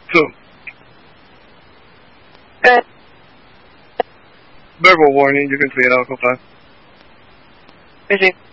Two. Good. Verbal warning, you can clear out, go 5. Busy.